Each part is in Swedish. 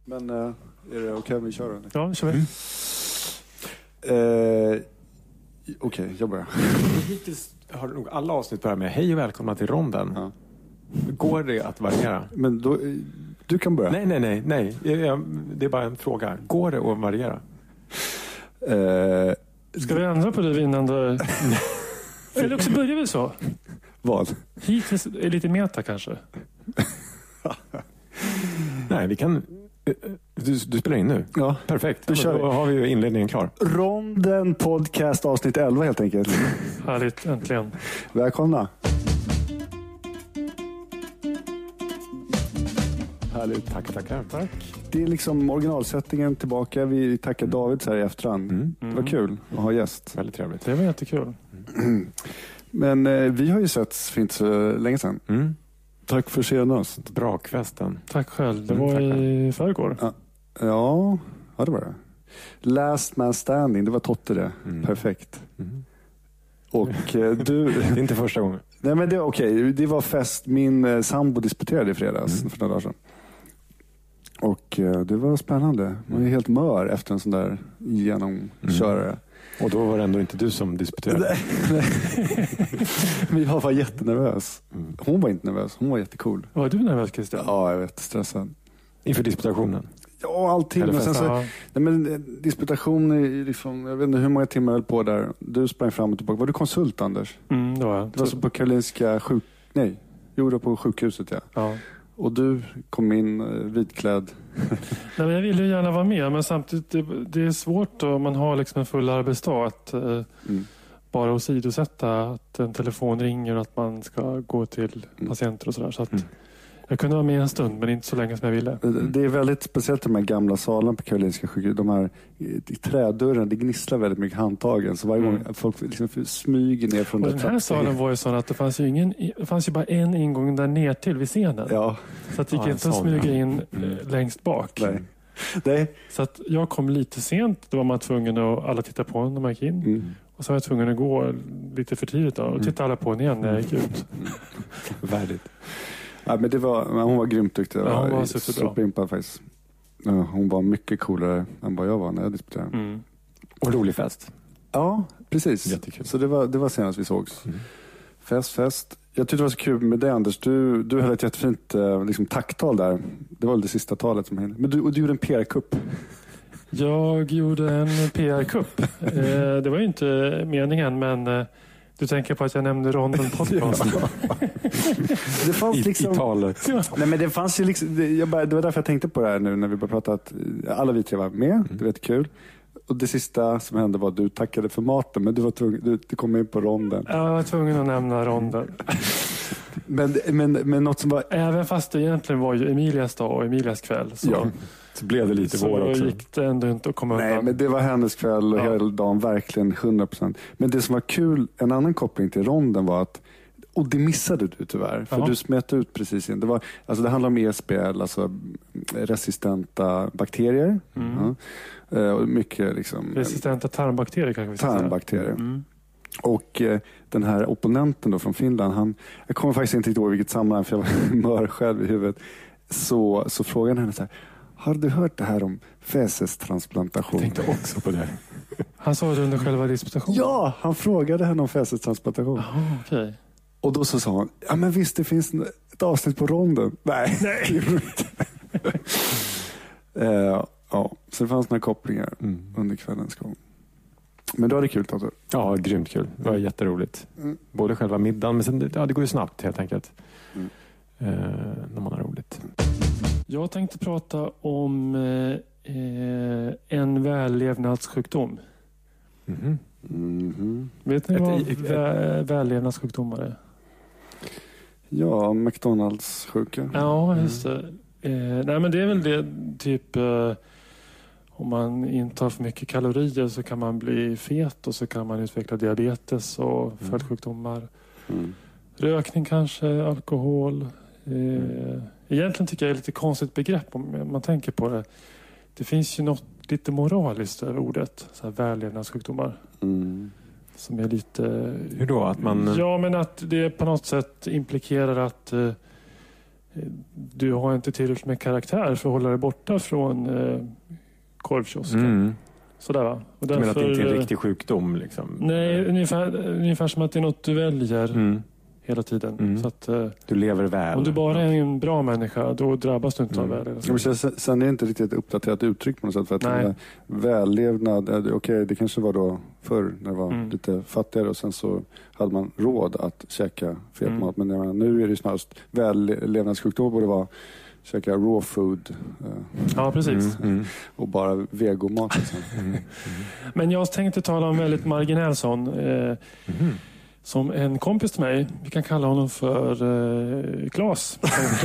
Men är det okej om vi kör den? Ja, kör vi. Okej, jag börjar. Hittills har nog alla avsnitt börjat med hej och välkomna till ronden. Ja. Går det att variera? Men då, du kan börja. Nej. Det är bara en fråga. Går det att variera? Ska vi ändra på det vinnande? Eller också börjar vi så. Vad? Hittills är lite meta kanske. Nej, vi kan... Du spelar in nu? Ja. Perfekt. Då har vi inledningen klar. Ronden podcast avsnitt 11 helt enkelt. Härligt, äntligen. Välkomna. Härligt. Tackar. Tack. Det är liksom originalsättningen tillbaka. Vi tackar David så här i efterhand. Det var kul att ha gäst. Väldigt trevligt. Det var jättekul. Men vi har ju setts för inte så länge sedan. Tack för senast. Brakfesten. Tack själv. Det var i förrgår. Ja, det var det. Last man standing, det var Totte det. Perfekt. Och du... Det är inte första gången. Nej, men det är okej. Det var fest. Min sambo disputerade i fredags för några dagar sedan. Och det var spännande. Man är helt mör efter en sån där genomkörare. Och då var det ändå inte du som disputerade. Nej. Men jag var jättenervös. Hon var inte nervös. Hon var jättecool. Var du nervös, Christian? Ja, jag vet. Stressad. Inför disputationen? Ja, allting. Men sen så, nej, men disputationen är liksom, jag vet inte hur många timmar jag höll på där. Du sprang fram och tillbaka. Var du konsult, Anders? Det var jag. Det var så på Karolinska på sjukhuset, ja. Och du kom in vitklädd. Nej, men jag ville ju gärna vara med, men samtidigt det är svårt om man har liksom en full arbetsdag att bara åsidosätta att en telefon ringer och att man ska gå till patienter och sådär. Så att jag kunde vara med en stund, men inte så länge som jag ville. Det är väldigt speciellt de här gamla salarna på Karolinska sjukhus. De här i trädörren, det gnisslar väldigt mycket handtagen. Så varje gång folk liksom smyger ner från den här salen var ju sån att det fanns ju bara en ingång där ner till vid scenen. Ja. Så att det gick inte att smyga in längst bak. Nej. Så att jag kom lite sent. Då var man tvungen att alla titta på när man gick in. Och så var jag tvungen att gå lite för tidigt då. Och titta alla på en igen när jag gick ut. Värdigt. Ja, men hon var grymt duktig. Ja, hon var superbra. Superimpad faktiskt. Hon var mycket coolare än vad jag var när jag disputerade. Och rolig fest. Ja, precis. Jättekul. Så det var senast vi sågs. Fest. Jag tyckte det var så kul med dig, Anders. Du höll ett jättefint liksom, tacktal där. Det var väl det sista talet som hände. Men du gjorde en PR-kupp. Jag gjorde en PR-kupp. Det var ju inte meningen, men... Du tänker på att jag nämnde ronden podcast. Det fanns liksom... I talet. Nej, men det fanns ju liksom... Det var därför jag tänkte på det här nu när vi började prata att alla vi tre var med. Det var jättekul. Och det sista som hände var att du tackade för maten, men du var tvungen, du kom in på ronden. Jag var tvungen att nämna ronden. men något som var... Även fast det egentligen var ju Emilias dag och Emilias kväll. Så blev det lite vår också. Så gick det ändå inte att komma undan. Nej, men det var hennes kväll och hela dagen, verkligen 100%. Men det som var kul, en annan koppling till ronden var att, och det missade du tyvärr, för du smet ut precis in. Det handlar om ESBL, alltså resistenta bakterier. Och mycket liksom... Resistenta tarmbakterier kanske vi ska säga. Tarmbakterier. Och den här opponenten då från Finland, jag kommer faktiskt inte ihåg vilket sammanhang, för jag var mör själv i huvudet. Så frågade henne så här: har du hört det här om fäsestransplantation? Jag tänkte också på det. Han sa det under själva disputationen? Ja, han frågade henne om fäsestransplantation. Okay. Och då så sa han, ja men visst, det finns ett avsnitt på ronden. Nej. Så det fanns några kopplingar under kvällens gång. Men då var det kul, Totte. Ja, grymt kul. Det var jätteroligt. Både själva middagen, men sen, det går ju snabbt helt enkelt. När man har roligt. Jag tänkte prata om en vällevnadssjukdom. Vet ni vad vällevnadssjukdomar är? Ja, McDonalds-sjuka. Ja, just det. Nej, men det är väl det typ... om man intar för mycket kalorier så kan man bli fet och så kan man utveckla diabetes och följdsjukdomar. Rökning kanske, alkohol. Egentligen tycker jag är ett lite konstigt begrepp om man tänker på det. Det finns ju något lite moraliskt över ordet, så här vällevnadssjukdomar. Som är lite... Hur då? Att man... Ja, men att det på något sätt implikerar att du har inte tillräckligt med karaktär för att hålla dig borta från korvkiosken. Sådär, va? Och därför, men att det inte är en riktig sjukdom? Liksom. Nej, ungefär som att det är något du väljer hela tiden. Så att, du lever väl. Om du bara är en bra människa, då drabbas du inte av väl. Sen är det inte riktigt ett uppdaterat uttryck på något sätt. För att vällevnad, det kanske var då förr när det var lite fattigare och sen så hade man råd att käka fet mat. Men nu är det snarast vällevnadssjukdom borde vara käka raw food. Ja, precis. Och bara vegomat. Men jag tänkte tala om väldigt marginell sån. Som en kompis till mig, vi kan kalla honom för Claes.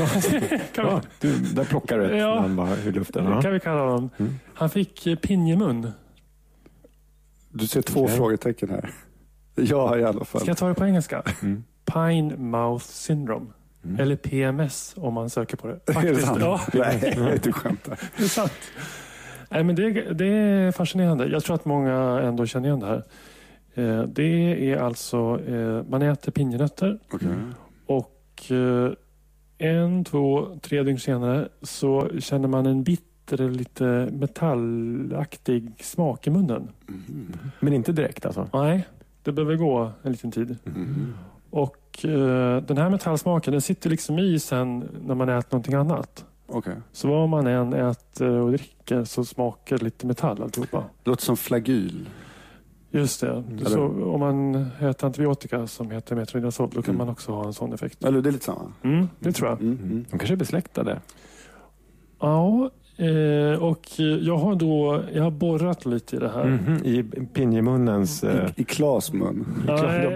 Där plockar du ur luften. Kan vi kalla honom. Han fick pinjemun. Du ser 2 frågetecken här. Ja, i alla fall. Ska jag ta det på engelska? Pine Mouth Syndrome. Eller PMS om man söker på det. Faktiskt. Nej, du skämtar. Det är sant. Nej, men det är fascinerande. Jag tror att många ändå känner igen det här. Det är alltså, man äter pinjenötter och 1, 2, 3 dygn senare så känner man en bitter, lite metallaktig smak i munnen. Men inte direkt alltså? Nej, det behöver gå en liten tid. Och den här metallsmaken, den sitter liksom i sen när man äter någonting annat. Så vad man än äter och dricker så smakar lite metall alltihopa. Det låter som flagyl. Just det. Så om man äter antibiotika som heter metronidazol, då kan man också ha en sån effekt. Eller det är lite samma. Det tror jag. De kanske är besläktade. Ja, och jag har borrat lite i det här. I pinjemunnens... I Claes mun. Jag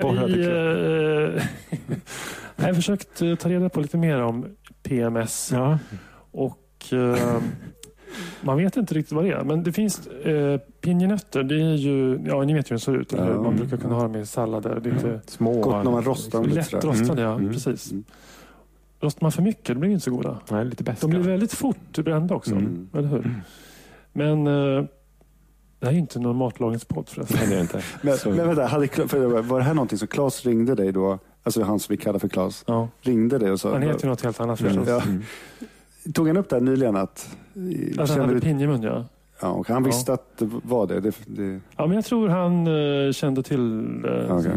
har försökt ta reda på lite mer om PMS. Ja. Och... man vet inte riktigt vad det är, men det finns pinjenötter, det är ju, ni vet ju hur det ser ut, eller man brukar kunna ha dem i sallader, lite små, gott när man rostar dem lätt rostade, precis. Rostar man för mycket, det blir inte så goda. Nej, lite bäska. De blir väldigt fort brända också, eller hur? Men det här är inte någon matlagningspodd förresten. Nej, det är inte. Men vänta, var det här någonting som Claes ringde dig då? Alltså han som vi kallar för Claes. Ja. Ringde dig och sa... Han heter ju något helt annat förstås. Tog han upp det här nyligen att... han hade pinjemun, Ja, och han visste att det var det. Ja, men jag tror han kände till det.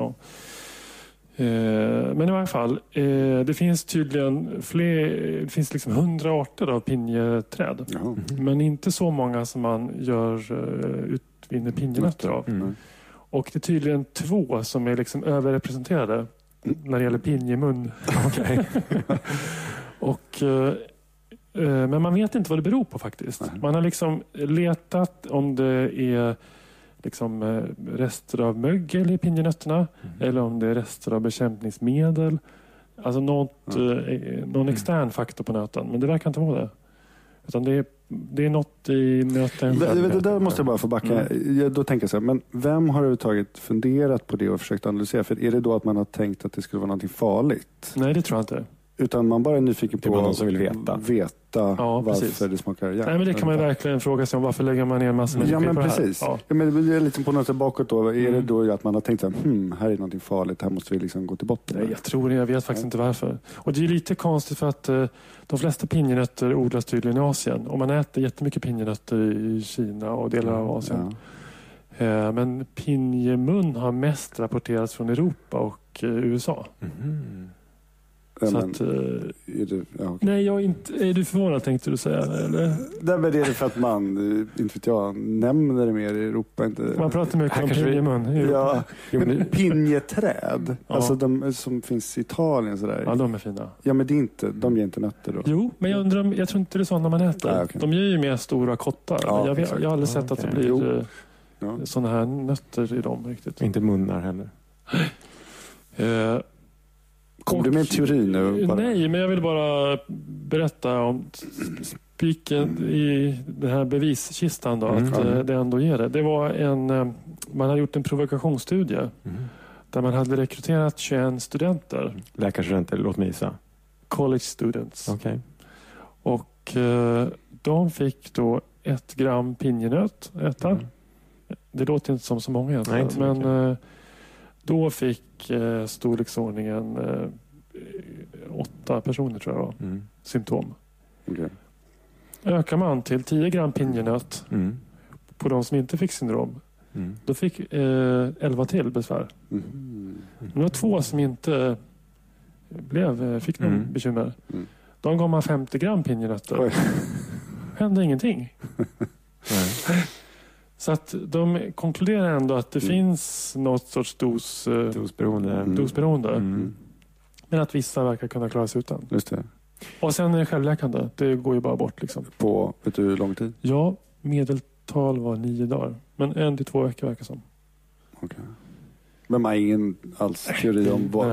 Men i varje fall, det finns tydligen det finns liksom 100 arter av pinjeträd. Men inte så många som man utvinner pinjenötter av. Och det är tydligen 2 som är liksom överrepresenterade när det gäller pinjemun. Och... men man vet inte vad det beror på faktiskt. Man har liksom letat om det är liksom rester av mögel i pinjenötterna eller om det är rester av bekämpningsmedel. Alltså någon extern faktor på nöten. Men det verkar inte vara det. Utan det är något i nöten. Det där måste jag bara få backa. Då tänker jag så här, men vem har överhuvudtaget funderat på det och försökt analysera? För är det då att man har tänkt att det skulle vara något farligt? Nej, det tror jag inte. Utan man bara är nyfiken på någon som vill veta varför det smakar järn. Nej, men det kan man verkligen fråga sig om. Varför lägger man ner massor med men precis. Ja, men det är liksom på något sätt bakåt då. Är det då att man har tänkt att här är någonting farligt. Här måste vi liksom gå till botten. Nej, jag vet faktiskt inte varför. Och det är lite konstigt för att de flesta pinjenötter odlas tydligen i Asien. Och man äter jättemycket pinjenötter i Kina och delar av Asien. Men pinjemun har mest rapporterats från Europa och USA. Så att, nej, jag inte. Är du förvånad, tänkte du säga? Eller? Nej, men det är för att man, inte vet jag, nämner det mer i Europa. Inte. Man pratar mycket om pinjemun. Ja, men pinjeträd, alltså de som finns i Italien sådär. Ja, de är fina. Ja, men det är inte, de ger inte nötter då. Jo, men jag tror inte det är sådana man äter. Nej, okay. De ger ju mer stora kottar. Ja, jag har aldrig sett att det blir sådana här nötter i dem riktigt. Inte munnar heller. Kommer du med en teori nu? Nej, men jag vill bara berätta om spiken i den här beviskistan då, att det ändå ger det. Det var man hade gjort en provokationsstudie där man hade rekryterat 21 studenter. Läkarstudenter, låt mig gissa. College students. Okay. Och de fick då 1 gram pinjenöt äta. Det låter inte som så många egentligen. Nej, men då fick storleksordningen 8 personer tror jag var. Symptom. Okay. Ökar man till 10 gram pinjenöt på de som inte fick syndrom, då fick 11 till besvär. Det var 2 som inte fick någon bekymmer. De gav man 50 gram pinjenötter. Hände ingenting. Så att de konkluderar ändå att det finns något sorts dosberoende. Men att vissa verkar kunna klara sig utan. Just det. Och sen är det självläkande. Det går ju bara bort. Liksom. På, vet du hur lång tid? Ja, medeltal var 9 dagar. Men 1 till 2 veckor verkar som. Okay. Men man har ingen alls teori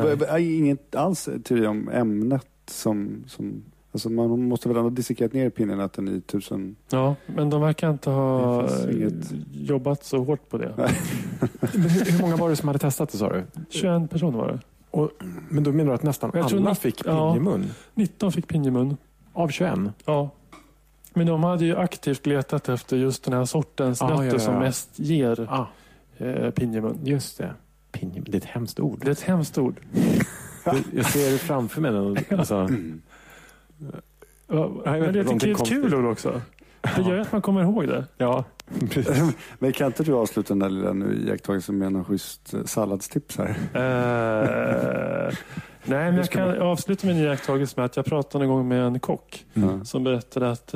om ämnet som alltså man måste väl ändå dissekerat ner pinnenöten i 1000. Ja, men de verkar inte ha jobbat så hårt på det. Hur många var det som hade testat det, sa du? 21 personer var det. Men då menar du att nästan alla fick pinjemun? 19 fick pinjemun. Av 21? Ja. Men de hade ju aktivt letat efter just den här sortens nötter som mest ger pinjemun. Just det. Pinjemun, det är ett hemskt ord. Det är ett hemskt ord. Jag ser det framför mig. Alltså. Men jag tycker det är ett kul ord också. Det gör att man kommer ihåg det. Ja. Men kan inte du avsluta den där lilla iakttagelsen med någon schysst salladstips här? Nej, men jag kan avsluta min iakttagelse med att jag pratade en gång med en kock som berättade att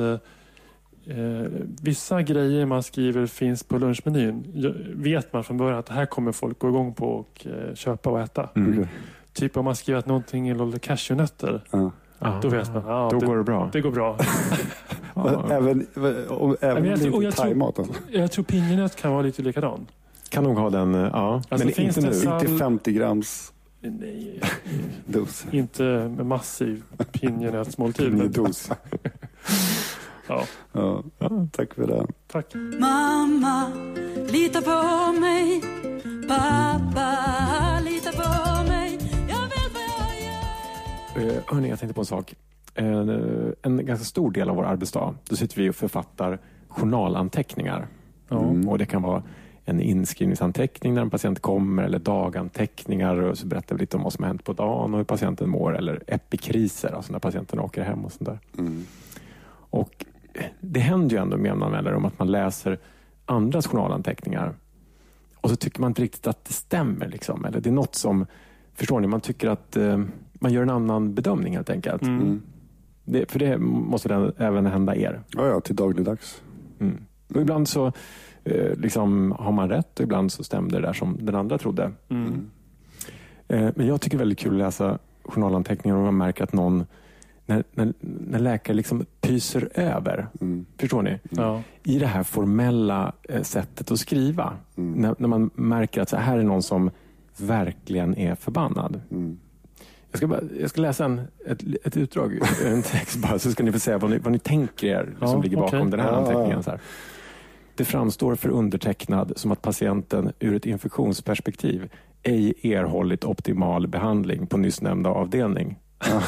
vissa grejer man skriver finns på lunchmenyn. Vet man från början att det här kommer folk gå igång på och köpa och äta. Typ om man skriver att någonting innehåller cashewnötter. Då vet man. Då går det bra. Det går bra. Även om det inte är thaimat. Jag tror pinjenöt kan vara lite likadan. Kan nog ha den, ja. Alltså, men inte nu. Inte 50 grams nej, dos. Inte med massiv pinjenötsmåltid. Dos. Ja, tack för det. Tack. Mamma, lita på mig. Pappa, lita på mig. Jag vet vad jag gör. Hörrni, jag tänkte på en sak. En ganska stor del av vår arbetsdag, då sitter vi och författar journalanteckningar. Och det kan vara en inskrivningsanteckning när en patient kommer, eller daganteckningar, och så berättar vi lite om vad som har hänt på dagen och hur patienten mår, eller epikriser, alltså när patienten åker hem och sånt där. Och det händer ju ändå med jämna mellanrum att man läser andras journalanteckningar och så tycker man inte riktigt att det stämmer liksom. Eller det är något som, förstår ni, man tycker att man gör en annan bedömning helt enkelt. För det måste även hända er. Ja, till dagligdags. Och ibland så liksom har man rätt och ibland så stämmer det där som den andra trodde. Men jag tycker det är väldigt kul att läsa journalanteckningar och man märker att någon, när läkare liksom pyser över, förstår ni? I det här formella sättet att skriva. När man märker att så här är någon som verkligen är förbannad. Jag ska läsa ett utdrag, en text bara, så ska ni få säga vad ni tänker er som ligger bakom den här anteckningen. Så här. Det framstår för undertecknad som att patienten ur ett infektionsperspektiv ej erhållit optimal behandling på nyss nämnda avdelning.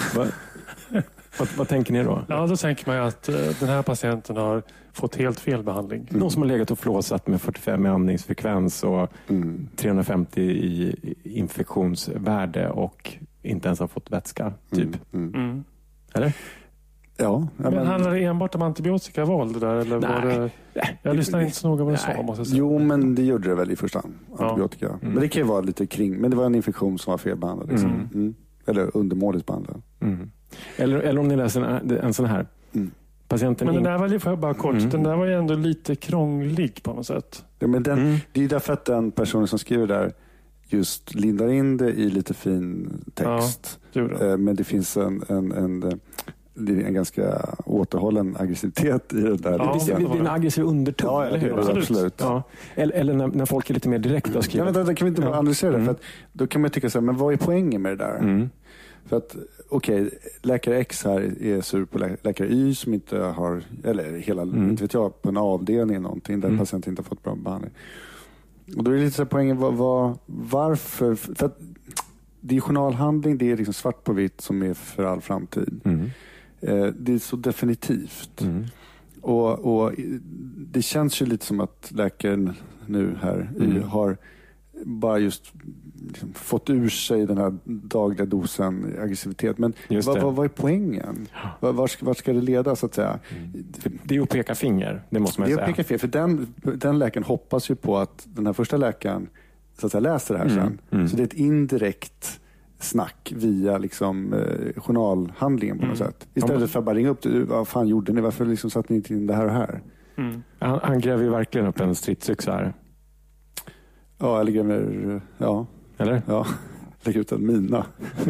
Vad tänker ni då? Ja, då tänker man ju att den här patienten har fått helt fel behandling. Någon som har legat och flåsat med 45 i andningsfrekvens och 350 i infektionsvärde och inte ens har fått vätska, typ. Eller? Ja. Men handlar det enbart om antibiotikavåld det där? Eller nej. var det... Jag lyssnade inte så noga vad du sa, måste jag säga. Jo, men det gjorde det väl i första hand. Antibiotika. Men det kan ju vara lite kring. Men det var en infektion som var felbehandlad. Liksom. Eller undermåligt behandlad. Eller om ni läser en sån här. Patienten men den där var, får jag bara kort, den där var ju ändå lite krånglig på något sätt. Ja, men det är därför att den personen som skriver där just lindar in det i lite fin text. Men det finns en ganska återhållen aggressivitet i det där. Det är en aggressiv underton. Ja, eller hur? Absolut. Ja. Eller när folk är lite mer direkta och skriver. Ja, kan vi inte analysera det? För att då kan man tycka så här, men vad är poängen med det där? För att, läkare X här är sur på läkare Y som inte har, eller hela, inte vet jag, på en avdelning någonting där patienten inte har fått bra behandling. Och då är det lite så här poängen, varför? För att det är journalhandling, det är liksom svart på vitt som är för all framtid. Det är så definitivt. Och det känns ju lite som att läkaren nu här har bara just liksom fått ur sig den här dagliga dosen aggressivitet. Men vad är poängen? Var ska det leda så att säga? Det är att peka finger, det måste man säga. Det är att peka finger, för den läkaren hoppas ju på att den här första läkaren så att säga läser det här sen. Så det är ett indirekt snack via liksom, journalhandlingen på något sätt. Istället för att bara ringa upp, vad fan gjorde ni? Varför liksom satt ni inte in det här och här? Han gräver ju verkligen upp en stridsyxa här. Ja, eller gräver, ja. Eller? Ja, lägger ut en mina.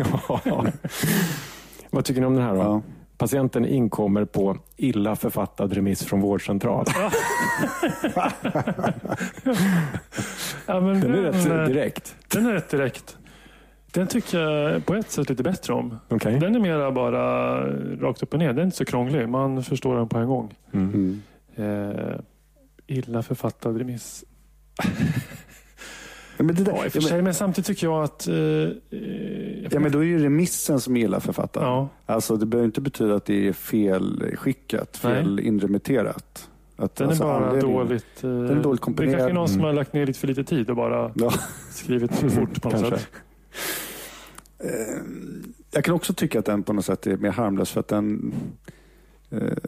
Vad tycker ni om den här då? Ja. Patienten inkommer på illa författad remiss från vårdcentral. Ja, men den är rätt direkt. Den är rätt direkt. Den tycker jag på ett sätt lite bättre om. Okay. Den är mera bara rakt upp och ner. Den är inte så krånglig. Man förstår den på en gång. Illa författad remiss. Men det där, ja, i och för sig, men samtidigt tycker jag att... men då är ju remissen som är illa författad. Ja. Alltså det behöver inte betyda att det är felskickat, fel inremitterat. Att, den är bara dåligt... Den är dåligt komponerad. Det är kanske någon som har lagt ner lite för lite tid och bara skrivit fort på något sätt. Jag kan också tycka att den på något sätt är mer harmlös för att den